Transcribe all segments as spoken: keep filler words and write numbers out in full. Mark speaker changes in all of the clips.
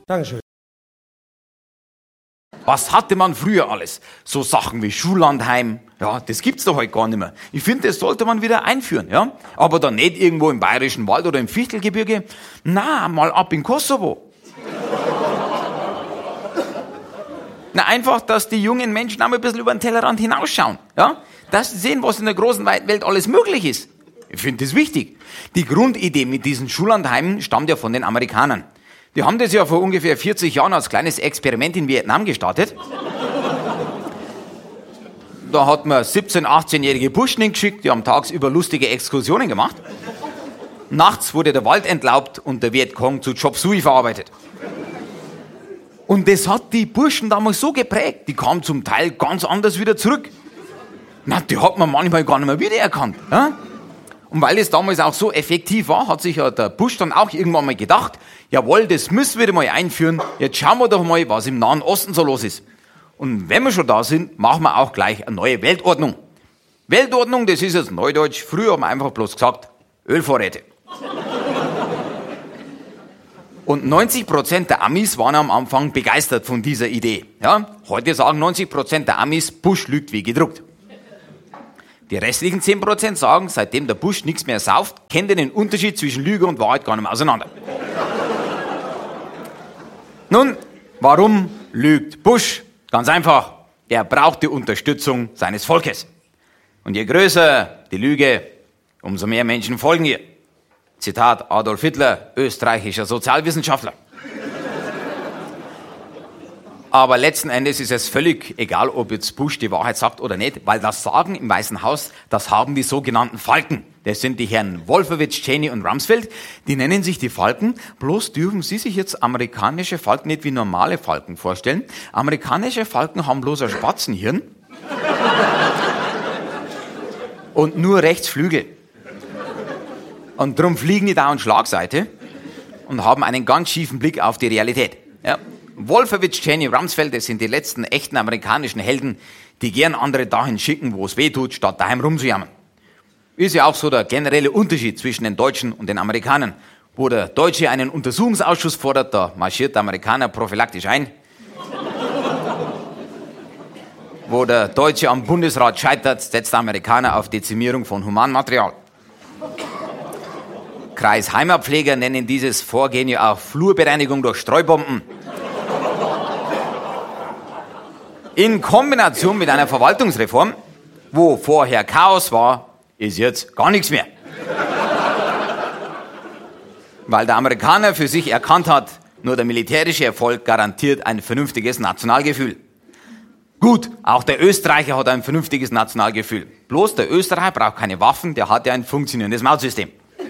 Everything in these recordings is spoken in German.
Speaker 1: Dankeschön.
Speaker 2: Was hatte man früher alles? So Sachen wie Schullandheim, ja, das gibt's doch heute gar nicht mehr. Ich finde, das sollte man wieder einführen, ja. Aber dann nicht irgendwo im Bayerischen Wald oder im Fichtelgebirge. Na, mal ab in Kosovo. Na, einfach, dass die jungen Menschen auch mal ein bisschen über den Tellerrand hinausschauen, ja. Dass sie sehen, was in der großen, weiten Welt alles möglich ist. Ich finde das wichtig. Die Grundidee mit diesen Schullandheimen stammt ja von den Amerikanern. Die haben das ja vor ungefähr vierzig Jahren als kleines Experiment in Vietnam gestartet. Da hat man siebzehn-, achtzehnjährige Burschen hingeschickt, die haben tagsüber lustige Exkursionen gemacht. Nachts wurde der Wald entlaubt und der Vietcong zu Chop Suey verarbeitet. Und das hat die Burschen damals so geprägt, die kamen zum Teil ganz anders wieder zurück. Na, die hat man manchmal gar nicht mehr wiedererkannt. Ja? Und weil es damals auch so effektiv war, hat sich ja der Bush dann auch irgendwann mal gedacht, jawohl, das müssen wir mal einführen, jetzt schauen wir doch mal, was im Nahen Osten so los ist. Und wenn wir schon da sind, machen wir auch gleich eine neue Weltordnung. Weltordnung, das ist jetzt Neudeutsch, früher haben wir einfach bloß gesagt, Ölvorräte. Und neunzig Prozent der Amis waren am Anfang begeistert von dieser Idee. Ja, heute sagen neunzig Prozent der Amis, Bush lügt wie gedruckt. Die restlichen zehn Prozent sagen, seitdem der Bush nichts mehr sauft, kennt er den Unterschied zwischen Lüge und Wahrheit gar nicht mehr auseinander. Nun, warum lügt Bush? Ganz einfach, er braucht die Unterstützung seines Volkes. Und je größer die Lüge, umso mehr Menschen folgen ihr. Zitat Adolf Hitler, österreichischer Sozialwissenschaftler. Aber letzten Endes ist es völlig egal, ob jetzt Bush die Wahrheit sagt oder nicht, weil das Sagen im Weißen Haus, das haben die sogenannten Falken. Das sind die Herren Wolfowitz, Cheney und Rumsfeld. Die nennen sich die Falken, bloß dürfen Sie sich jetzt amerikanische Falken nicht wie normale Falken vorstellen. Amerikanische Falken haben bloß ein Spatzenhirn und nur rechts Flügel. Und drum fliegen die da an Schlagseite und haben einen ganz schiefen Blick auf die Realität. Ja. Wolfowitz, Cheney, Rumsfeld, das sind die letzten echten amerikanischen Helden, die gern andere dahin schicken, wo es weh tut, statt daheim rumzujammern. Ist ja auch so der generelle Unterschied zwischen den Deutschen und den Amerikanern. Wo der Deutsche einen Untersuchungsausschuss fordert, da marschiert der Amerikaner prophylaktisch ein. Wo der Deutsche am Bundesrat scheitert, setzt der Amerikaner auf Dezimierung von Humanmaterial. Kreisheimatpfleger nennen dieses Vorgehen ja auch Flurbereinigung durch Streubomben. In Kombination mit einer Verwaltungsreform, wo vorher Chaos war, ist jetzt gar nichts mehr. Weil der Amerikaner für sich erkannt hat, nur der militärische Erfolg garantiert ein vernünftiges Nationalgefühl. Gut, auch der Österreicher hat ein vernünftiges Nationalgefühl. Bloß der Österreicher braucht keine Waffen, der hat ja ein funktionierendes Mautsystem.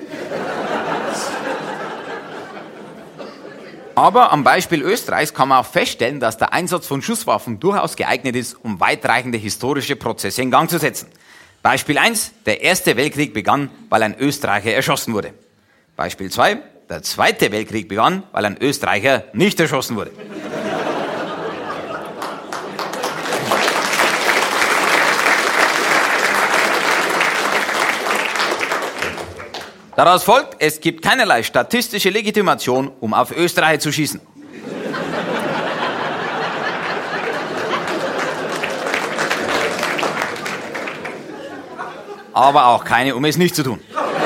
Speaker 2: Aber am Beispiel Österreichs kann man auch feststellen, dass der Einsatz von Schusswaffen durchaus geeignet ist, um weitreichende historische Prozesse in Gang zu setzen. Beispiel eins, der Erste Weltkrieg begann, weil ein Österreicher erschossen wurde. Beispiel zwei, der Zweite Weltkrieg begann, weil ein Österreicher nicht erschossen wurde. Daraus folgt, es gibt keinerlei statistische Legitimation, um auf Österreich zu schießen. Aber auch keine, um es nicht zu tun.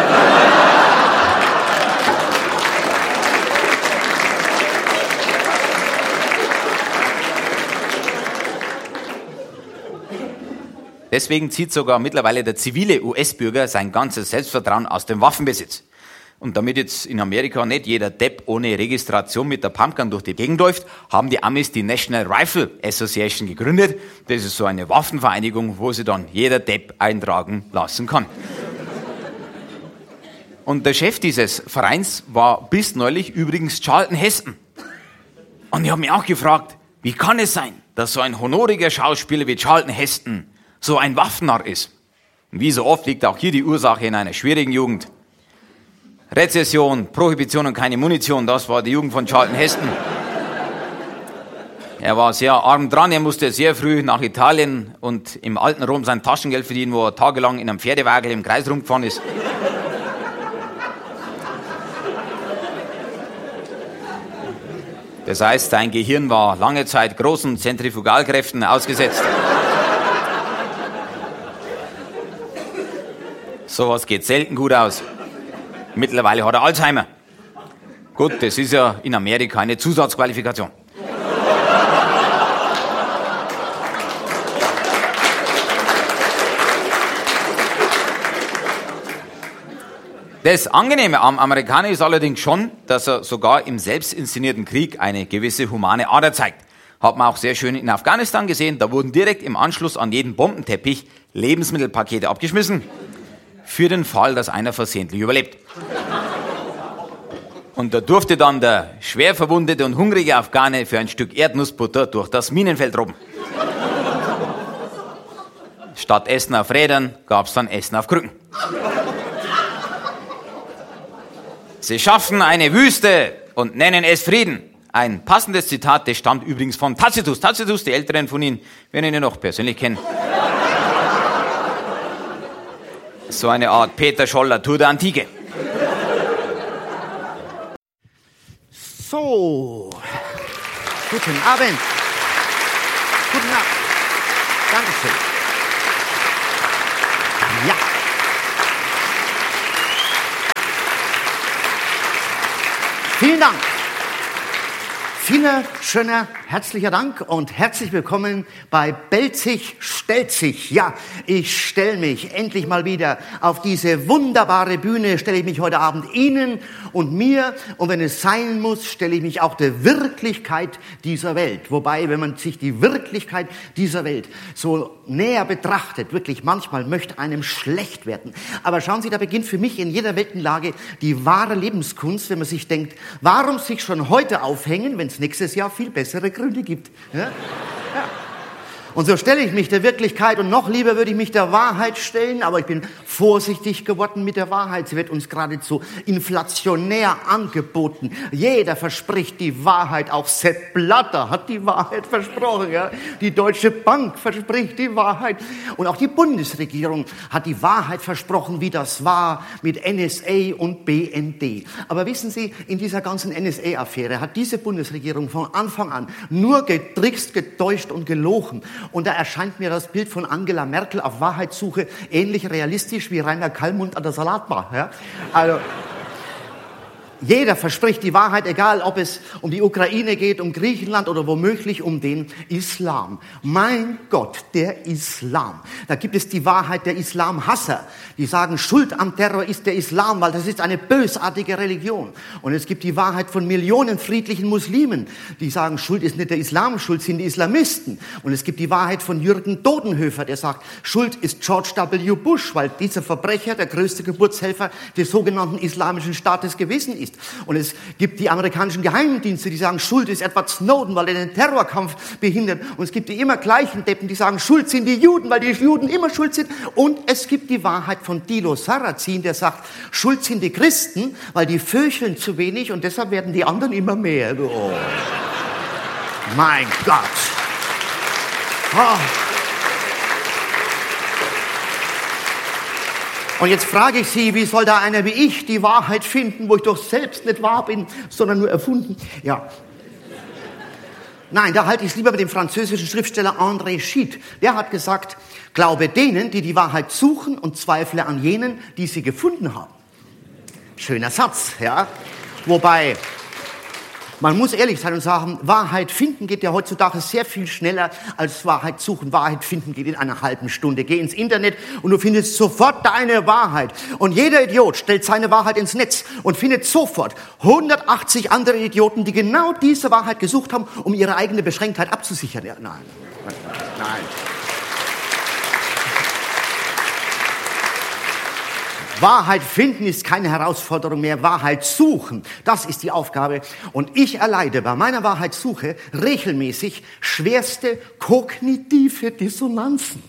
Speaker 2: Deswegen zieht sogar mittlerweile der zivile U S-Bürger sein ganzes Selbstvertrauen aus dem Waffenbesitz. Und damit jetzt in Amerika nicht jeder Depp ohne Registration mit der Pumpgun durch die Gegend läuft, haben die Amis die National Rifle Association gegründet. Das ist so eine Waffenvereinigung, wo sich dann jeder Depp eintragen lassen kann. Und der Chef dieses Vereins war bis neulich übrigens Charlton Heston. Und ich habe mich auch gefragt, wie kann es sein, dass so ein honoriger Schauspieler wie Charlton Heston so ein Waffennarr ist? Und wie so oft liegt auch hier die Ursache in einer schwierigen Jugend. Rezession, Prohibition und keine Munition, das war die Jugend von Charlton Heston. Er war sehr arm dran, er musste sehr früh nach Italien und im alten Rom sein Taschengeld verdienen, wo er tagelang in einem Pferdewagen im Kreis rumgefahren ist. Das heißt, dein Gehirn war lange Zeit großen Zentrifugalkräften ausgesetzt. Sowas geht selten gut aus. Mittlerweile hat er Alzheimer. Gut, das ist ja in Amerika eine Zusatzqualifikation. Das Angenehme am Amerikaner ist allerdings schon, dass er sogar im selbstinszenierten Krieg eine gewisse humane Ader zeigt. Hat man auch sehr schön in Afghanistan gesehen, da wurden direkt im Anschluss an jeden Bombenteppich Lebensmittelpakete abgeschmissen. Für den Fall, dass einer versehentlich überlebt. Und da durfte dann der schwer verwundete und hungrige Afghane für ein Stück Erdnussbutter durch das Minenfeld robben. Statt Essen auf Rädern gab's dann Essen auf Krücken. Sie schaffen eine Wüste und nennen es Frieden. Ein passendes Zitat, das stammt übrigens von Tacitus. Tacitus, die Älteren von Ihnen werden ihn noch persönlich kennen. So eine Art Peter Scholler Tour der Antike.
Speaker 1: So, guten Abend. Guten Abend. Dankeschön. Ja. Vielen Dank. Vielen schöner, herzlicher Dank und herzlich willkommen bei Belzig stellt sich. Ja, ich stelle mich endlich mal wieder auf diese wunderbare Bühne, stelle ich mich heute Abend Ihnen und mir. Und wenn es sein muss, stelle ich mich auch der Wirklichkeit dieser Welt. Wobei, wenn man sich die Wirklichkeit dieser Welt so näher betrachtet, wirklich manchmal möchte einem schlecht werden. Aber schauen Sie, da beginnt für mich in jeder Weltenlage die wahre Lebenskunst, wenn man sich denkt, warum sich schon heute aufhängen, wenn es nächstes Jahr viel bessere Gründe gibt. Ja? Ja. Und so stelle ich mich der Wirklichkeit und noch lieber würde ich mich der Wahrheit stellen, aber ich bin vorsichtig geworden mit der Wahrheit. Sie wird uns geradezu inflationär angeboten. Jeder verspricht die Wahrheit, auch Sepp Blatter hat die Wahrheit versprochen. Ja? Die Deutsche Bank verspricht die Wahrheit und auch die Bundesregierung hat die Wahrheit versprochen, wie das war mit N S A und B N D. Aber wissen Sie, in dieser ganzen N S A-Affäre hat diese Bundesregierung von Anfang an nur getrickst, getäuscht und gelogen. Und da erscheint mir das Bild von Angela Merkel auf Wahrheitssuche ähnlich realistisch wie Rainer Kallmund an der Salatbar. Ja? Also, jeder verspricht die Wahrheit, egal ob es um die Ukraine geht, um Griechenland oder womöglich um den Islam. Mein Gott, der Islam. Da gibt es die Wahrheit der Islamhasser. Die sagen, Schuld am Terror ist der Islam, weil das ist eine bösartige Religion. Und es gibt die Wahrheit von Millionen friedlichen Muslimen. Die sagen, Schuld ist nicht der Islam, Schuld sind die Islamisten. Und es gibt die Wahrheit von Jürgen Dodenhöfer, der sagt, Schuld ist George W. Bush, weil dieser Verbrecher der größte Geburtshelfer des sogenannten Islamischen Staates gewesen ist. Und es gibt die amerikanischen Geheimdienste, die sagen, Schuld ist Edward Snowden, weil er den Terrorkampf behindert. Und es gibt die immer gleichen Deppen, die sagen, Schuld sind die Juden, weil die Juden immer schuld sind. Und es gibt die Wahrheit von Thilo Sarrazin, der sagt, Schuld sind die Christen, weil die vögeln zu wenig und deshalb werden die anderen immer mehr. Oh. Mein Gott. Oh. Und jetzt frage ich Sie, wie soll da einer wie ich die Wahrheit finden, wo ich doch selbst nicht wahr bin, sondern nur erfunden? Ja. Nein, da halte ich es lieber mit dem französischen Schriftsteller André Gide. Der hat gesagt, glaube denen, die die Wahrheit suchen und zweifle an jenen, die sie gefunden haben. Schöner Satz, ja. Wobei, man muss ehrlich sein und sagen, Wahrheit finden geht ja heutzutage sehr viel schneller als Wahrheit suchen. Wahrheit finden geht in einer halben Stunde. Geh ins Internet und du findest sofort deine Wahrheit. Und jeder Idiot stellt seine Wahrheit ins Netz und findet sofort hundertachtzig andere Idioten, die genau diese Wahrheit gesucht haben, um ihre eigene Beschränktheit abzusichern. Ja, nein, nein. Wahrheit finden ist keine Herausforderung mehr, Wahrheit suchen, das ist die Aufgabe. Und ich erleide bei meiner Wahrheitssuche regelmäßig schwerste kognitive Dissonanzen.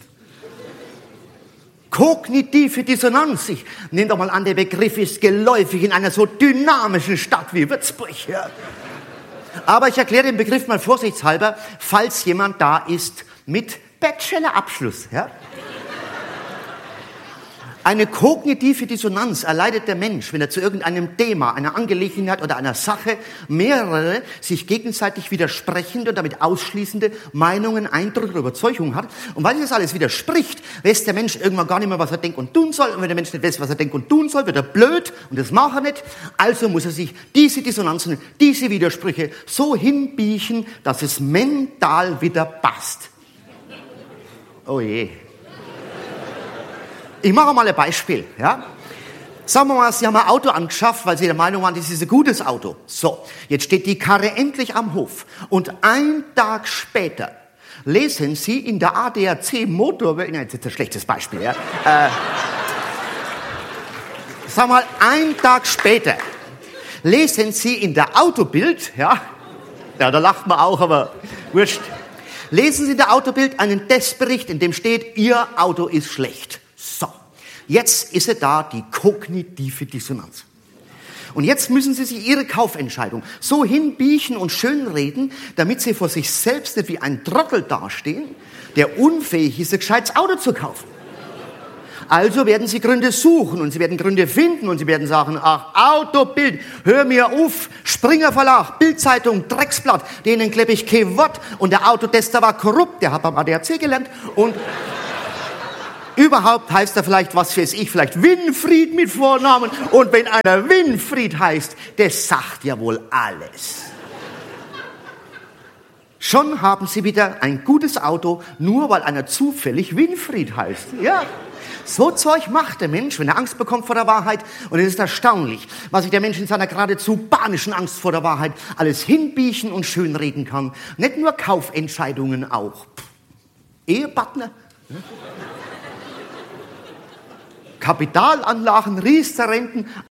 Speaker 1: Kognitive Dissonanz, ich nehme doch mal an, der Begriff ist geläufig in einer so dynamischen Stadt wie Würzburg. Ja. Aber ich erkläre den Begriff mal vorsichtshalber, falls jemand da ist mit Bachelorabschluss. Ja. Eine kognitive Dissonanz erleidet der Mensch, wenn er zu irgendeinem Thema, einer Angelegenheit oder einer Sache mehrere sich gegenseitig widersprechende und damit ausschließende Meinungen, Eindrücke oder Überzeugungen hat. Und weil sich das alles widerspricht, weiß der Mensch irgendwann gar nicht mehr, was er denkt und tun soll. Und wenn der Mensch nicht weiß, was er denkt und tun soll, wird er blöd und das macht er nicht. Also muss er sich diese Dissonanzen, diese Widersprüche so hinbiegen, dass es mental wieder passt. Oh je. Ich mache mal ein Beispiel. Ja? Sagen wir mal, Sie haben ein Auto angeschafft, weil Sie der Meinung waren, das ist ein gutes Auto. So, jetzt steht die Karre endlich am Hof. Und ein Tag später lesen Sie in der A D A C Motor... Nein, das ist ein schlechtes Beispiel. Ja? äh, sagen wir mal, ein Tag später lesen Sie in der Autobild... Ja, ja da lacht man auch, aber wurscht. Lesen Sie in der Autobild einen Testbericht, in dem steht, Ihr Auto ist schlecht. So, jetzt ist er da, die kognitive Dissonanz. Und jetzt müssen Sie sich Ihre Kaufentscheidung so hinbiegen und schönreden, damit Sie vor sich selbst nicht wie ein Trottel dastehen, der unfähig ist, ein gescheites Auto zu kaufen. Also werden Sie Gründe suchen und Sie werden Gründe finden und Sie werden sagen, ach, Autobild, hör mir auf, Springer Verlag, Bildzeitung, Drecksblatt, denen klepp ich kein Wort und der Autotester war korrupt, der hat beim A D A C gelernt und überhaupt heißt er vielleicht, was weiß ich, vielleicht Winfried mit Vornamen. Und wenn einer Winfried heißt, das sagt ja wohl alles. Schon haben Sie wieder ein gutes Auto, nur weil einer zufällig Winfried heißt. Ja, so Zeug macht der Mensch, wenn er Angst bekommt vor der Wahrheit. Und es ist erstaunlich, was sich der Mensch in seiner geradezu panischen Angst vor der Wahrheit alles hinbiegen und schönreden kann. Nicht nur Kaufentscheidungen, auch Ehepartner. Kapitalanlagen, Riester-Renten,